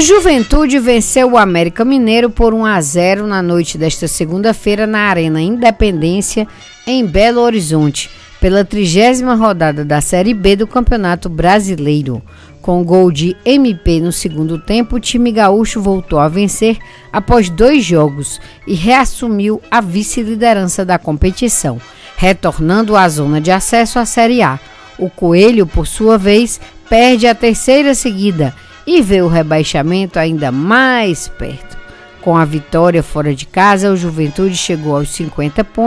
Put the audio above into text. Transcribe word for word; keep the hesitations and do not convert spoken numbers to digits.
Juventude venceu o América Mineiro por um a zero na noite desta segunda-feira na Arena Independência, em Belo Horizonte, pela trigésima rodada da Série B do Campeonato Brasileiro. Com gol de M P no segundo tempo, o time gaúcho voltou a vencer após dois jogos e reassumiu a vice-liderança da competição, retornando à zona de acesso à Série A. O Coelho, por sua vez, perde a terceira seguida e vê o rebaixamento ainda mais perto. Com a vitória fora de casa, o Juventude chegou aos cinquenta pontos